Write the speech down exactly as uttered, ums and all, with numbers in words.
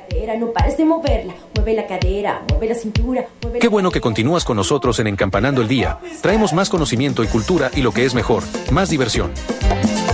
cadera, no pares de moverla. Mueve la cadera, mueve la cintura. Mueve Qué bueno que continúas con nosotros en Encampanando el Día. Traemos más conocimiento y cultura y lo que es mejor, más diversión.